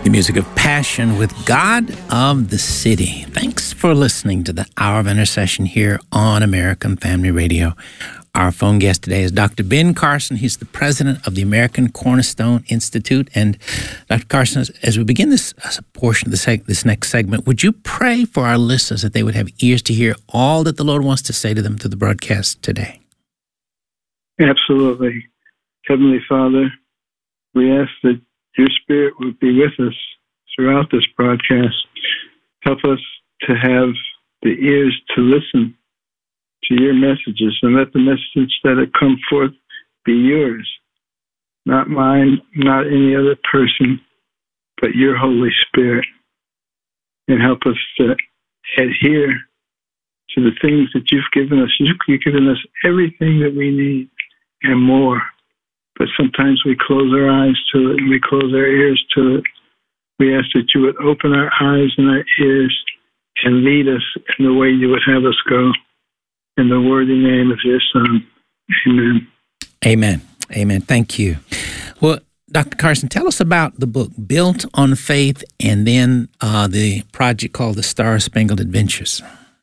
The music of Passion with God of the City. Thanks for listening to the Hour of Intercession here on American Family Radio. Our phone guest today is Dr. Ben Carson. He's the president of the American Cornerstone Institute. And Dr. Carson, as we begin this portion of this next segment, would you pray for our listeners that they would have ears to hear all that the Lord wants to say to them through the broadcast today? Absolutely. Heavenly Father, we ask that your Spirit would be with us throughout this broadcast. Help us to have the ears to listen to your messages, and let the message that have come forth be yours, not mine, not any other person, but your Holy Spirit. And help us to adhere to the things that you've given us. You've given us everything that we need and more. But sometimes we close our eyes to it and we close our ears to it. We ask that you would open our eyes and our ears and lead us in the way you would have us go. In the worthy name of your Son. Amen. Amen. Amen. Thank you. Well, Dr. Carson, tell us about the book Built on Faith and then the project called the Star Spangled Adventures.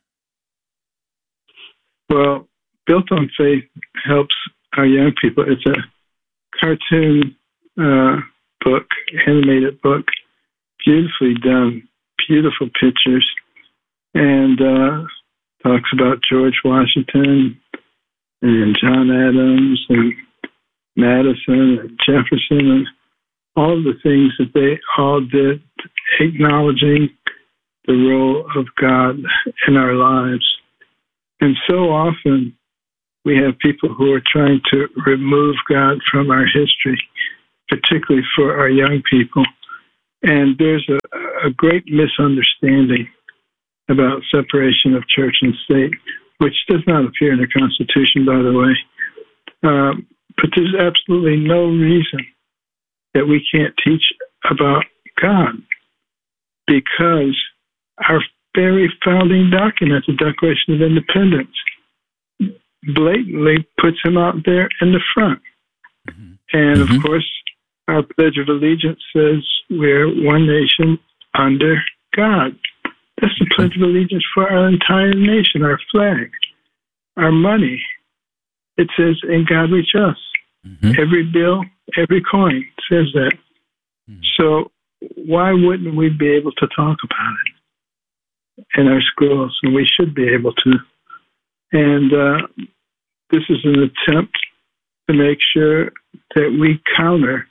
Well, Built on Faith helps our young people. It's a cartoon book, animated book, beautifully done, beautiful pictures, and talks about George Washington and John Adams and Madison and Jefferson and all of the things that they all did, acknowledging the role of God in our lives. And so often we have people who are trying to remove God from our history, particularly for our young people. And there's a great misunderstanding about separation of church and state, which does not appear in the Constitution, by the way. But there's absolutely no reason that we can't teach about God, because our very founding document, the Declaration of Independence, blatantly puts him out there in the front. Mm-hmm. And, of course, our Pledge of Allegiance says we're one nation under God. That's the Pledge of Allegiance for our entire nation, our flag, our money. It says, "In God we trust." Mm-hmm. Every bill, every coin says that. Mm-hmm. So why wouldn't we be able to talk about it in our schools? And we should be able to. And this is an attempt to make sure that we counter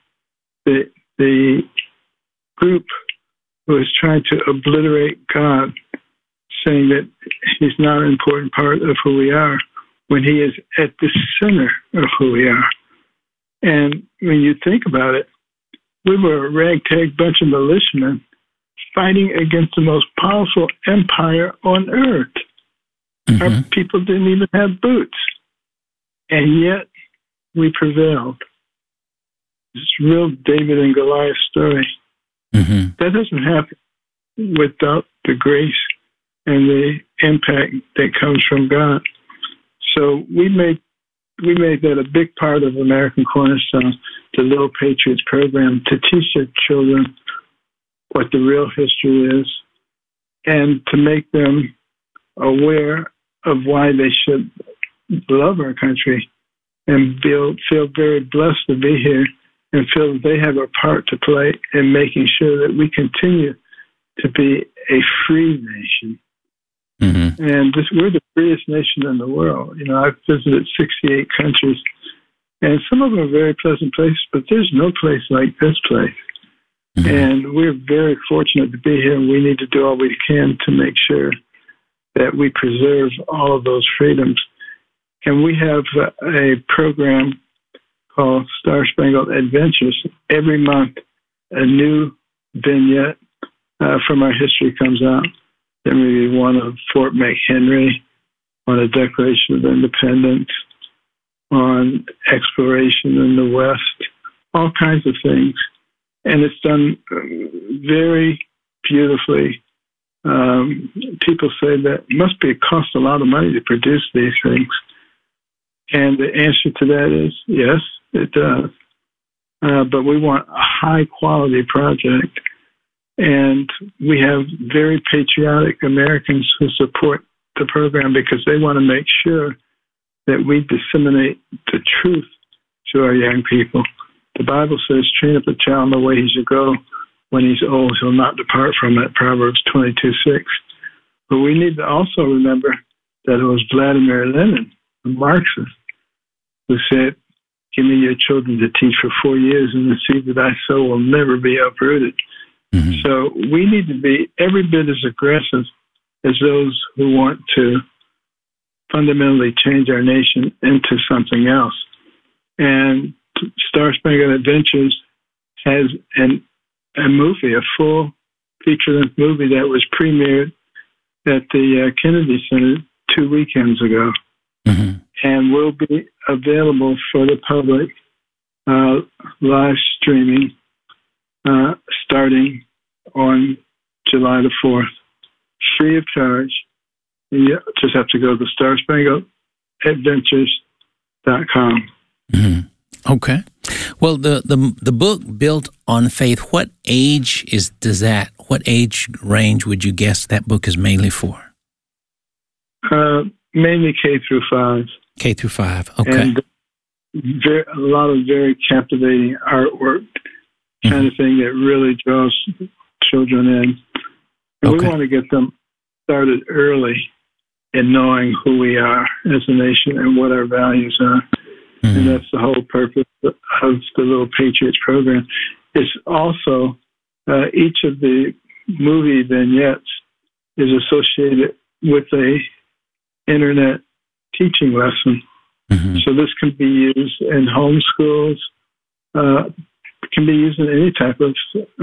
the group who is trying to obliterate God, saying that he's not an important part of who we are, when he is at the center of who we are. And when you think about it, we were a ragtag bunch of militiamen fighting against the most powerful empire on earth. Mm-hmm. Our people didn't even have boots. And yet, we prevailed. It's a real David and Goliath story. Mm-hmm. That doesn't happen without the grace and the impact that comes from God. So we made that a big part of American Cornerstone, the Little Patriots program, to teach their children what the real history is and to make them aware of why they should love our country and feel very blessed to be here and feel that they have a part to play in making sure that we continue to be a free nation. Mm-hmm. And we're the freest nation in the world. You know, I've visited 68 countries, and some of them are very pleasant places, but there's no place like this place. Mm-hmm. And we're very fortunate to be here, and we need to do all we can to make sure that we preserve all of those freedoms. And we have a program called Star Spangled Adventures. Every month, a new vignette from our history comes out. There may be one on Fort McHenry, on the Declaration of Independence, on exploration in the West, all kinds of things. And it's done very beautifully. People say that it must cost a lot of money to produce these things. And the answer to that is yes, it does. But we want a high-quality project And we have very patriotic Americans who support the program because they want to make sure that we disseminate the truth to our young people. The Bible says, train up a child in the way he should go. When he's old, he'll not depart from it, Proverbs 22:6. But we need to also remember that it was Vladimir Lenin, a Marxist, who said, give me your children to teach for 4 years, and the seed that I sow will never be uprooted. Mm-hmm. So we need to be every bit as aggressive as those who want to fundamentally change our nation into something else. And Star Spangled Adventures has a movie, a full feature-length movie that was premiered at the Kennedy Center 2 weekends ago, mm-hmm. and will be available for the public live streaming starting on July the 4th, free of charge. You just have to go to StarSpangledAdventures.com. Mm-hmm. Okay. Well, the book Built on Faith, what age what age range would you guess that book is mainly for? Mainly K through 5. K through 5, okay. And a lot of very captivating artwork, kind of thing that really draws children in. And we want to get them started early in knowing who we are as a nation and what our values are. Mm-hmm. And that's the whole purpose of the Little Patriots program. It's also, each of the movie vignettes is associated with a internet teaching lesson. Mm-hmm. So this can be used in homeschools, can be used in any type of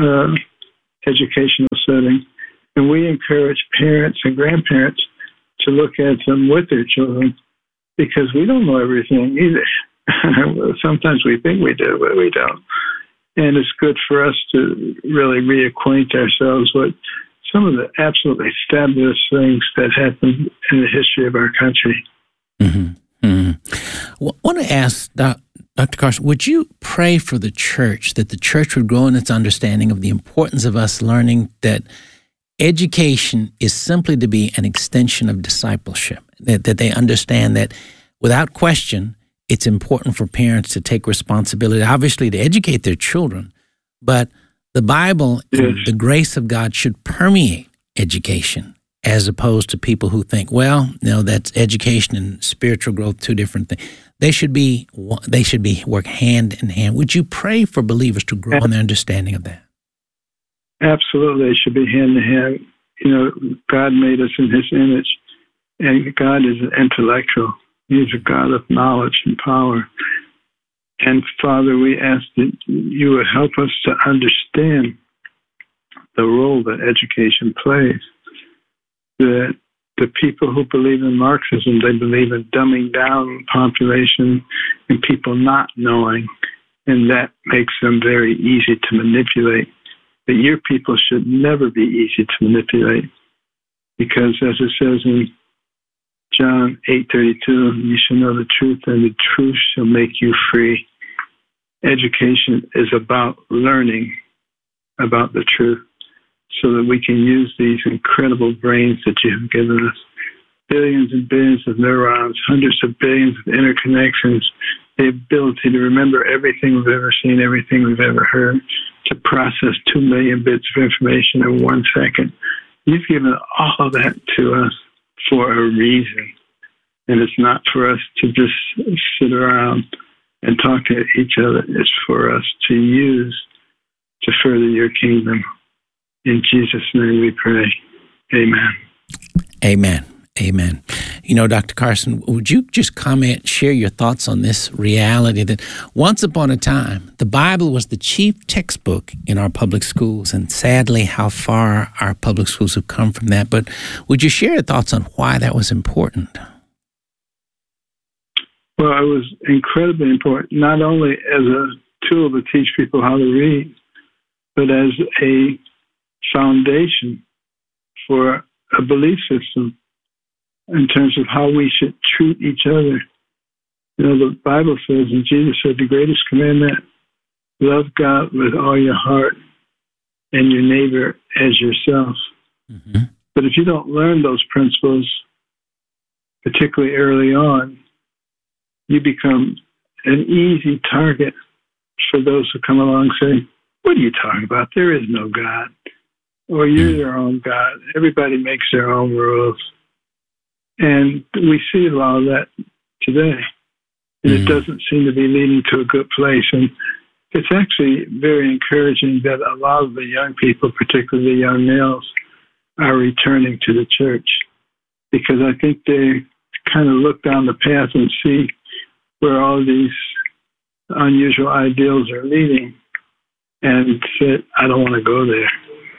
educational setting. And we encourage parents and grandparents to look at them with their children because we don't know everything either. Sometimes we think we do, but we don't. And it's good for us to really reacquaint ourselves with some of the absolutely fabulous things that happened in the history of our country. Mm-hmm. Mm-hmm. Well, I want to ask Dr. Carson, would you pray for the church, that the church would grow in its understanding of the importance of us learning that education is simply to be an extension of discipleship, that they understand that without question, it's important for parents to take responsibility, obviously to educate their children, but the Bible and the grace of God should permeate education as opposed to people who think, well, that's education and spiritual growth, two different things. They should be work hand in hand. Would you pray for believers to grow in their understanding of that? Absolutely. It should be hand in hand. God made us in his image, and God is an intellectual. He's a God of knowledge and power. And Father, we ask that you would help us to understand the role that education plays. That the people who believe in Marxism, they believe in dumbing down population and people not knowing, and that makes them very easy to manipulate. But your people should never be easy to manipulate, because as it says in John 8:32, you shall know the truth, and the truth shall make you free. Education is about learning about the truth so that we can use these incredible brains that you have given us. Billions and billions of neurons, hundreds of billions of interconnections, the ability to remember everything we've ever seen, everything we've ever heard, to process 2 million bits of information in 1 second. You've given all of that to us for a reason. And it's not for us to just sit around and talk to each other. It's for us to use to further your kingdom. In Jesus' name we pray. Amen. Amen. Amen. Dr. Carson, would you just share your thoughts on this reality that once upon a time, the Bible was the chief textbook in our public schools, and sadly, how far our public schools have come from that. But would you share your thoughts on why that was important? Well, it was incredibly important, not only as a tool to teach people how to read, but as a foundation for a belief system in terms of how we should treat each other. The Bible says, and Jesus said, the greatest commandment, love God with all your heart, and your neighbor as yourself. Mm-hmm. But if you don't learn those principles, particularly early on, you become an easy target for those who come along saying, what are you talking about? There is no God. Or you're your own God. Everybody makes their own rules. And we see a lot of that today. And it doesn't seem to be leading to a good place. And it's actually very encouraging that a lot of the young people, particularly the young males, are returning to the church. Because I think they kind of look down the path and see where all these unusual ideals are leading and said, I don't want to go there.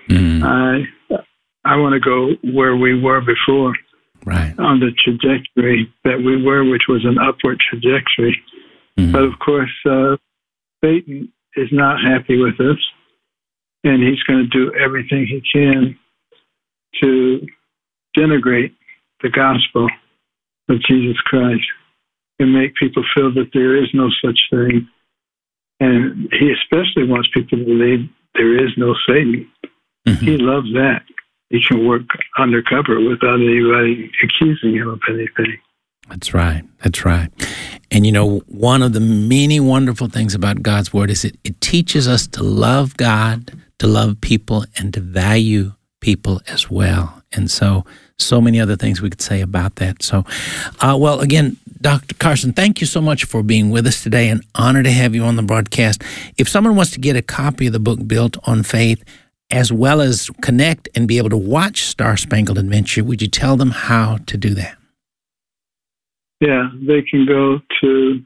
I want to go where we were before, right, on the trajectory that we were, which was an upward trajectory. But of course, Satan is not happy with us, and he's going to do everything he can to denigrate the gospel of Jesus Christ and make people feel that there is no such thing. And he especially wants people to believe there is no Satan. He loves that. He can work undercover without anybody accusing him of anything. That's right. That's right. And you know, one of the many wonderful things about God's Word is it teaches us to love God, to love people, and to value people as well. And so many other things we could say about that. So, well, again, Dr. Carson, thank you so much for being with us today. An honor to have you on the broadcast. If someone wants to get a copy of the book Built on Faith, as well as connect and be able to watch Star Spangled Adventure, would you tell them how to do that? Yeah, they can go to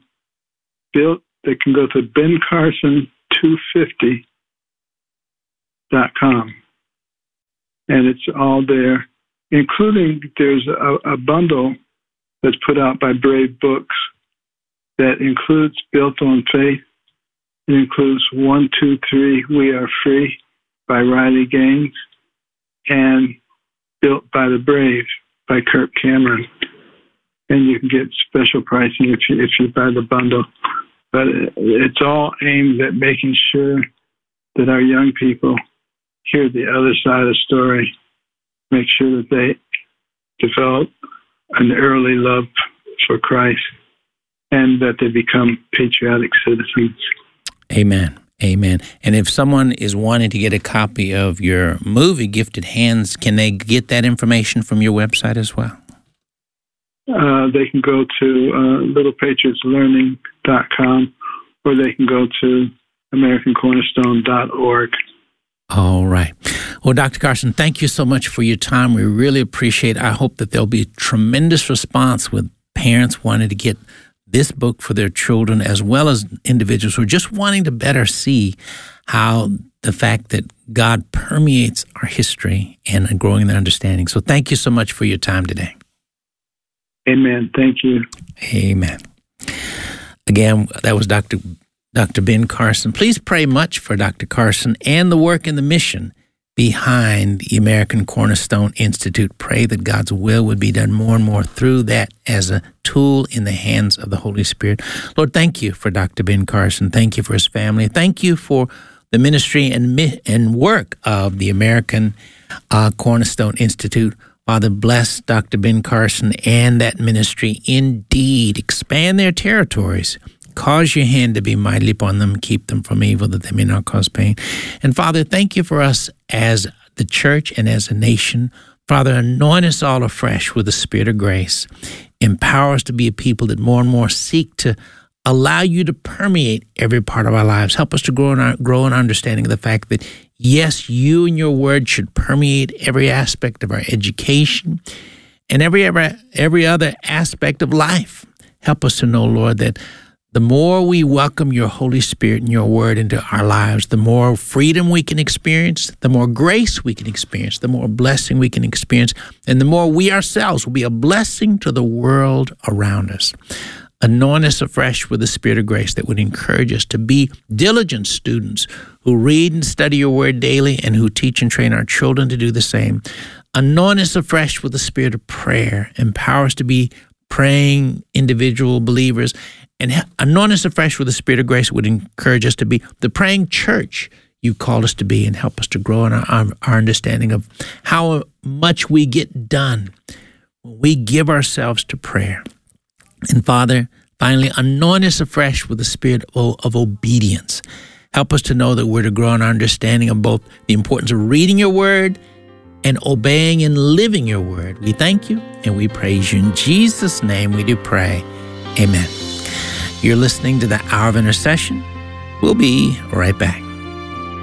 bencarson250.com. And it's all there, including there's a bundle that's put out by Brave Books that includes Built on Faith. It includes 1, 2, 3, We Are Free by Riley Gaines, and Built by the Brave by Kirk Cameron. And you can get special pricing if you buy the bundle. But it's all aimed at making sure that our young people hear the other side of the story, make sure that they develop an early love for Christ, and that they become patriotic citizens. Amen. Amen. And if someone is wanting to get a copy of your movie, Gifted Hands, can they get that information from your website as well? They can go to littlepatriotslearning.com, or they can go to AmericanCornerstone.org. All right. Well, Dr. Carson, thank you so much for your time. We really appreciate it. I hope that there'll be a tremendous response with parents wanting to get this book for their children, as well as individuals who are just wanting to better see how the fact that God permeates our history and growing their understanding. So thank you so much for your time today. Amen. Thank you. Amen. Again, that was Dr. Ben Carson. Please pray much for Dr. Carson and the work and the mission behind the American Cornerstone Institute. Pray that God's will would be done more and more through that as a tool in the hands of the Holy Spirit. Lord, thank you for Dr. Ben Carson. Thank you for his family. Thank you for the ministry and work of the American Cornerstone Institute. Father, bless Dr. Ben Carson and that ministry. Indeed, expand their territories. Cause your hand to be mightily upon them, keep them from evil, that they may not cause pain. And Father, thank you for us as the church and as a nation. Father, anoint us all afresh with the Spirit of grace. Empower us to be a people that more and more seek to allow you to permeate every part of our lives. Help us to grow in understanding of the fact that, yes, you and your word should permeate every aspect of our education and every other aspect of life. Help us to know, Lord, that the more we welcome your Holy Spirit and your word into our lives, the more freedom we can experience, the more grace we can experience, the more blessing we can experience, and the more we ourselves will be a blessing to the world around us. Anoint us afresh with the Spirit of grace that would encourage us to be diligent students who read and study your word daily and who teach and train our children to do the same. Anoint us afresh with the Spirit of prayer. Empower us to be praying individual believers, and anoint us afresh with the Spirit of grace that would encourage us to be the praying church you called us to be, and help us to grow in our understanding of how much we get done when we give ourselves to prayer. And Father, finally, anoint us afresh with the spirit of obedience. Help us to know that we're to grow in our understanding of both the importance of reading your word and obeying and living your word. We thank you and we praise you. In Jesus' name we do pray. Amen. You're listening to the Hour of Intercession. We'll be right back.